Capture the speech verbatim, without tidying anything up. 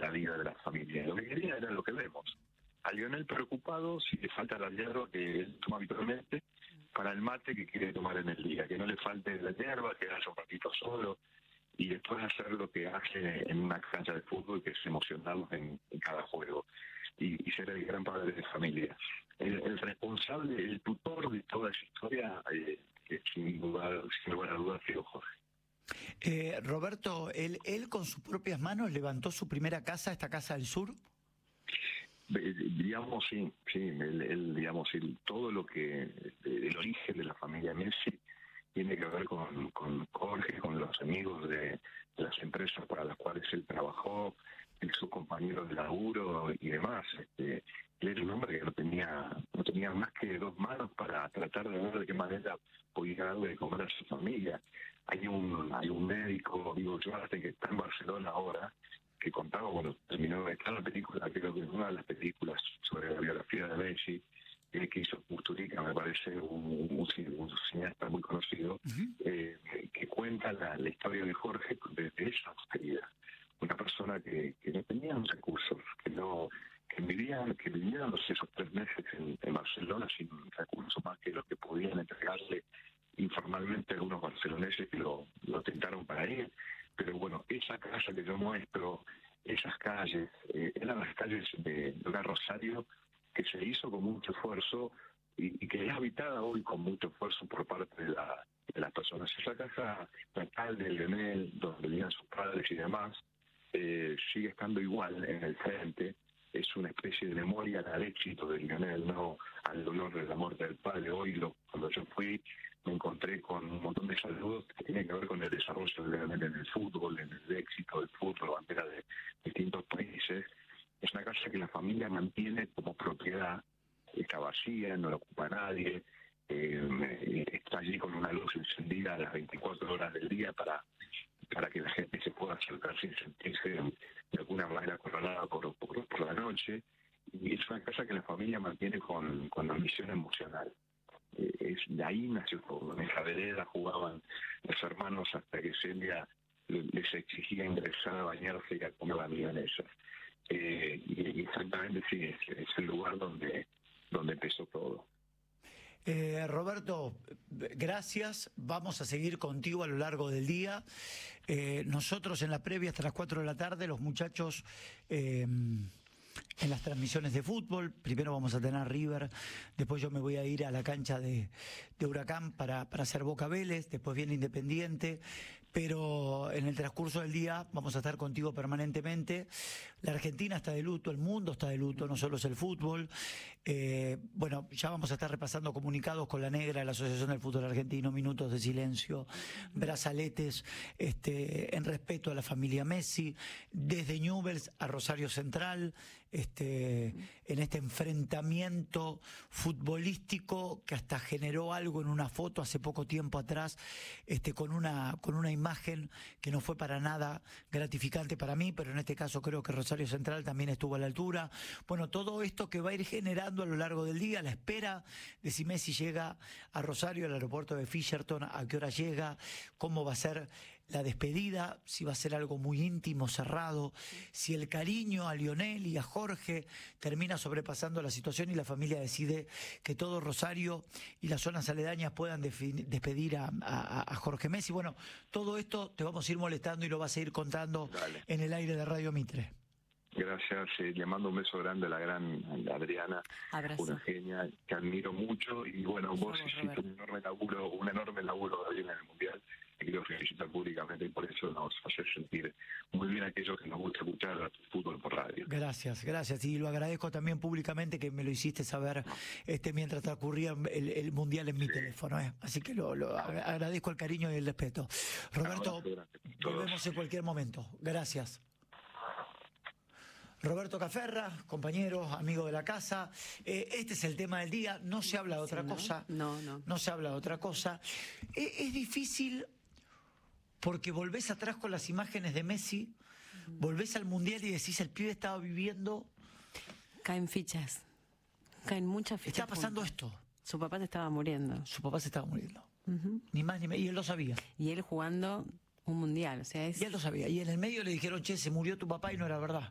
la vida de la familia. Lo que quería era lo que vemos. A Lionel preocupado si le falta la hierba que él toma habitualmente para el mate que quiere tomar en el día, que no le falte la hierba, que haya un ratito solo, y después hacer lo que hace en una cancha de fútbol, que es emocionarnos en, en cada juego, y, y ser el gran padre de familia. El, el responsable, el tutor de toda esa historia, eh, que sin duda, sin lugar a dudas, ha sido Jorge. Eh, Roberto, ¿él, ¿él con sus propias manos levantó su primera casa, esta Casa del Sur? Eh, digamos, sí, sí, él, él, digamos, él, todo lo que, el origen de la familia Messi tiene que ver con, con Jorge, con los amigos de, de las empresas para las cuales él trabajó, sus compañeros de laburo y demás. Este, él era un hombre que no tenía, no tenía más que dos manos para tratar de ver de qué manera podía darle de comer a su familia. Hay un, hay un médico, digo yo, que está en Barcelona ahora, que contaba, bueno, terminó de estar la película, creo que es una de las películas sobre la biografía de Messi, eh, que hizo Kusturica, me parece un, un, un cineasta muy conocido, uh-huh. eh, que cuenta la, la historia de Jorge desde esa austeridad. Una persona que, que no tenía recursos, que no que vivían, que vivían no sé, esos tres meses en, en Barcelona sin recursos más que los que podían entregarle informalmente a algunos barceloneses que lo, lo tentaron para ir. Pero bueno, esa casa que yo muestro, esas calles, eh, eran las calles de, de una Rosario que se hizo con mucho esfuerzo y, y que es habitada hoy con mucho esfuerzo por parte de, la, de las personas. Esa casa natal de Lionel, donde vivían sus padres y demás, eh, sigue estando igual en el frente. Es una especie de memoria al éxito de Lionel, no al dolor de la muerte del padre. Hoy, lo, cuando yo fui, me encontré con un montón de saludos que tienen que ver con el desarrollo de Lionel en el fútbol, en el éxito del fútbol, bandera de distintos países. Es una casa que la familia mantiene como propiedad, está vacía, no la ocupa nadie, eh, está allí con una luz encendida a las veinticuatro horas del día para para que la gente se pueda acercar sin sentirse de alguna manera coronada por, por, por la noche. Y es una casa que la familia mantiene con, con ambición emocional. Eh, es, de ahí nació todo. En esa vereda jugaban los hermanos hasta que Celia les exigía ingresar a bañarse y a comer la milanesa. Eh, y exactamente sí, es, es el lugar donde, donde empezó todo. Eh, Roberto, gracias. Vamos a seguir contigo a lo largo del día. Eh, nosotros en la previa hasta las cuatro de la tarde, los muchachos eh, en las transmisiones de fútbol. Primero vamos a tener River, después yo me voy a ir a la cancha de, de Huracán para, para hacer Boca Vélez, después viene Independiente, pero en el transcurso del día vamos a estar contigo permanentemente. La Argentina está de luto, el mundo está de luto, no solo es el fútbol. Eh, bueno, ya vamos a estar repasando comunicados con la Negra, la Asociación del Fútbol Argentino, minutos de silencio, brazaletes este, en respeto a la familia Messi, desde Newell's a Rosario Central, este, en este enfrentamiento futbolístico que hasta generó algo en una foto hace poco tiempo atrás, este, con una, con una imagen que no fue para nada gratificante para mí, pero en este caso creo que Rosario Central también estuvo a la altura. Bueno, todo esto que va a ir generando a lo largo del día, la espera de si Messi llega a Rosario, al aeropuerto de Fisherton, a qué hora llega, cómo va a ser la despedida, si va a ser algo muy íntimo, cerrado, si el cariño a Lionel y a Jorge termina sobrepasando la situación y la familia decide que todo Rosario y las zonas aledañas puedan despedir a, a, a Jorge Messi. Bueno, todo esto te vamos a ir molestando y lo vas a ir contando. Dale. En el aire de Radio Mitre. Gracias, eh, le mando un beso grande a la gran Adriana, Abrazo. Una genia que admiro mucho, y bueno, vos hiciste un enorme laburo, un enorme laburo en el Mundial, te quiero felicitar públicamente y por eso nos hace sentir muy bien a aquellos que nos gusta escuchar fútbol por radio. Gracias, gracias, y lo agradezco también públicamente que me lo hiciste saber este mientras transcurría el, el Mundial en mi sí. teléfono, ¿eh? Así que lo, lo agradezco el cariño y el respeto. Roberto, volvemos en cualquier momento. Gracias. Roberto Caferra, compañero, amigo de la casa. Eh, este es el tema del día. No se habla de otra sí, ¿no? cosa. No, no. No se habla de otra cosa. Eh, es difícil porque volvés atrás con las imágenes de Messi, volvés al Mundial y decís, el pibe estaba viviendo... Caen fichas. Caen muchas fichas. Está pasando juntas. esto. Su papá se estaba muriendo. Su papá se estaba muriendo. Uh-huh. Ni más ni menos. Y él lo sabía. Y él jugando un Mundial. O sea, es... Y él lo sabía. Y en el medio le dijeron, che, se murió tu papá y no era verdad.